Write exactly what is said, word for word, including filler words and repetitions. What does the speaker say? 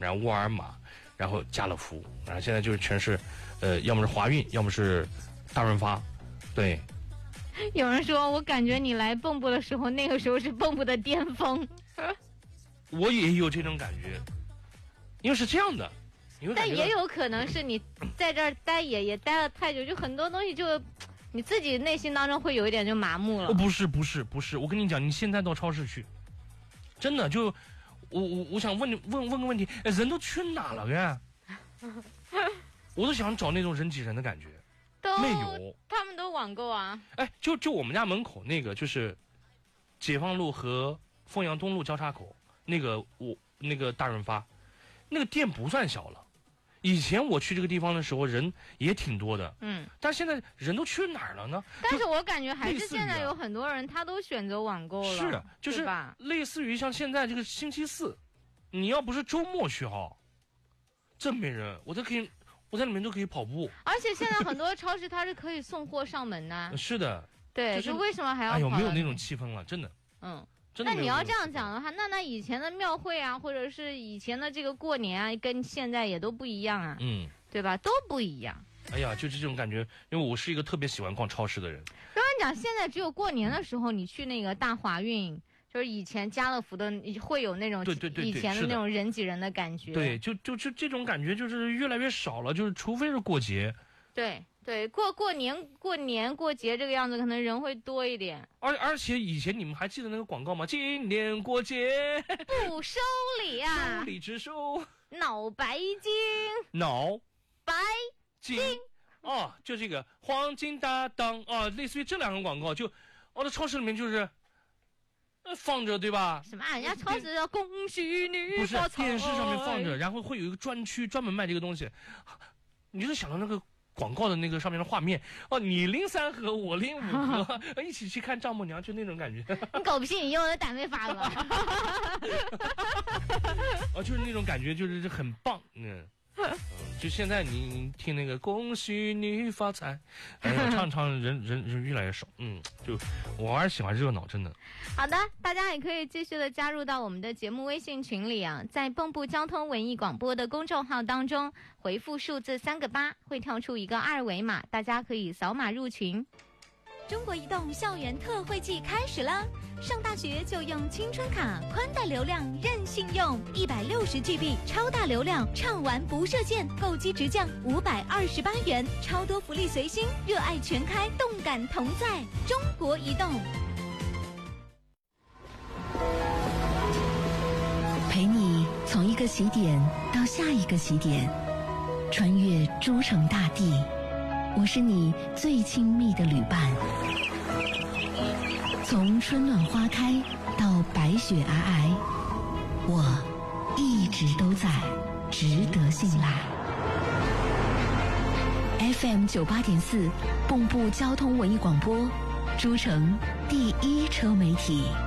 然后沃尔玛，然后家乐福，然后现在就是全是，呃，要么是华运，要么是大润发，对。 有人说，我感觉你来蚌埠的时候，那个时候是蚌埠的巅峰。 我也有这种感觉，因为是这样的。 但也有可能是你在这儿待也也待了太久，就很多东西就你自己内心当中会有一点就麻木了。 哦、不是不是不是，我跟你讲，你现在到超市去，真的就我我我想问你问问个问题，人都去哪了呀？我都想找那种人挤人的感觉。 都没有， 他们都网购啊！ 哎，就就我们家门口那个，就是解放路和凤阳东路交叉口那个，我那个大润发，那个店不算小了。以前我去这个地方的时候，人也挺多的， 嗯， 但现在人都去哪儿了呢？ 但是我感觉还是现在有很多人他都选择网购了， 是，就是类似于像现在这个星期四，你要不是周末去哈，真没人，我都可以。我在里面都可以跑步， 而且现在很多超市它是可以送货上门的、啊。 是的， 对， 就是、 就为什么还要跑？ 哎呦，没有那种气氛了，真的。 嗯， 真的。 那你要这样讲的话，那那以前的庙会啊，或者是以前的这个过年啊，跟现在也都不一样啊。 嗯， 对吧？都不一样。 哎呀，就是这种感觉，因为我是一个特别喜欢逛超市的人。 刚刚讲，现在只有过年的时候，你去那个大华运。就是以前家乐福的会有那种对对对以前的那种人挤人的感觉， 对，就就就这种感觉就是越来越少了，就是除非是过节， 对对，过过年过年过节这个样子，可能人会多一点。 而而且以前你们还记得那个广告吗？今年过节不收礼啊， 收礼只收脑白金， 脑白金啊，就这个黄金搭档啊，类似于这两个广告，就哦，在超市里面就是。放着对吧？ 什么？人家超市要恭喜你不是电视上面放着，然后会有一个专区专门卖这个东西。你就是想到那个广告的那个上面的画面哦，你拎三盒，我拎五盒，一起去看丈母娘，就那种感觉。 你狗屁！你用的胆没发了。 哦，就是那种感觉，就是很棒，嗯。嗯，就现在你听那个恭喜你发财，哎呀，唱唱人人人越来越少，嗯，就我还是喜欢热闹，真的。 好的，大家也可以继续的加入到我们的节目微信群里啊，在蚌埠交通文艺广播的公众号当中回复数字三个八，会跳出一个二维码，大家可以扫码入群。 中国移动校园特惠季开始了，上大学就用青春卡，宽带流量任性用，一百六十 G B 超大流量，畅玩不设限，购机直降五百二十八元，超多福利随心，热爱全开，动感同在。中国移动， 陪你从一个起点到下一个起点，穿越诸城大地。我是你最亲密的旅伴，从春暖花开到白雪皑皑，我一直都在，值得信赖。F M 九八点四，蚌埠交通文艺广播，诸城第一车媒体。